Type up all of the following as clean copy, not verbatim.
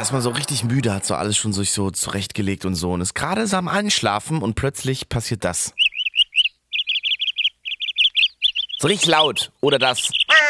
ist man so richtig müde, hat so alles schon sich so zurechtgelegt und so und ist gerade so am Einschlafen und plötzlich passiert das. So richtig laut. Oder das.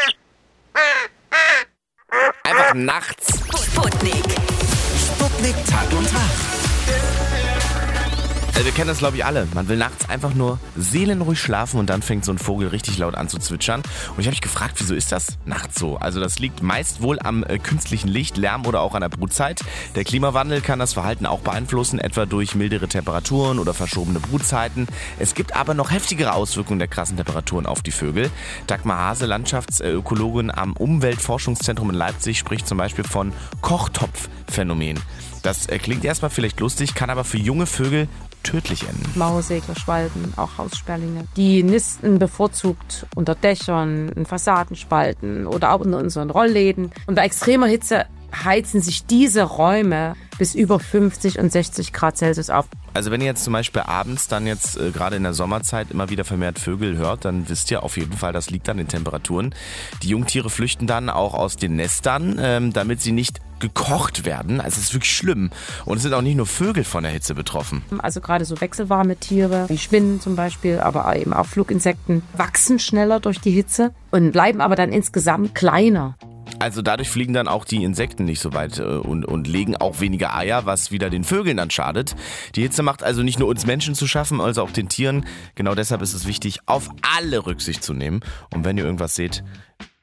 Einfach nachts. Sputnik. Sputnik Tag und Tag. Also wir kennen das, glaube ich, alle. Man will nachts einfach nur seelenruhig schlafen und dann fängt so ein Vogel richtig laut an zu zwitschern. Und ich habe mich gefragt, wieso ist das nachts so? Also das liegt meist wohl am künstlichen Licht, Lärm oder auch an der Brutzeit. Der Klimawandel kann das Verhalten auch beeinflussen, etwa durch mildere Temperaturen oder verschobene Brutzeiten. Es gibt aber noch heftigere Auswirkungen der krassen Temperaturen auf die Vögel. Dagmar Hase, Landschaftsökologin am Umweltforschungszentrum in Leipzig, spricht zum Beispiel von Kochtopfphänomen. Das klingt erstmal vielleicht lustig, kann aber für junge Vögel tödlich enden. Mauersegler, Schwalben, auch Haussperlinge. Die nisten bevorzugt unter Dächern, in Fassadenspalten oder auch in unseren Rollläden. Und bei extremer Hitze heizen sich diese Räume bis über 50 und 60 Grad Celsius auf. Also wenn ihr jetzt zum Beispiel abends dann jetzt gerade in der Sommerzeit immer wieder vermehrt Vögel hört, dann wisst ihr auf jeden Fall, das liegt an den Temperaturen. Die Jungtiere flüchten dann auch aus den Nestern, damit sie nicht gekocht werden. Also es ist wirklich schlimm. Und es sind auch nicht nur Vögel von der Hitze betroffen. Also gerade so wechselwarme Tiere, wie Spinnen zum Beispiel, aber eben auch Fluginsekten, wachsen schneller durch die Hitze und bleiben aber dann insgesamt kleiner. Also dadurch fliegen dann auch die Insekten nicht so weit und legen auch weniger Eier, was wieder den Vögeln dann schadet. Die Hitze macht also nicht nur uns Menschen zu schaffen, also auch den Tieren. Genau deshalb ist es wichtig, auf alle Rücksicht zu nehmen. Und wenn ihr irgendwas seht,